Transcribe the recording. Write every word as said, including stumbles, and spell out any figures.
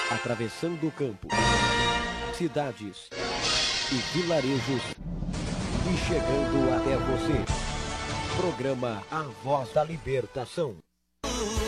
atravessando o campo, cidades e vilarejos e chegando até você. Programa A Voz da Libertação.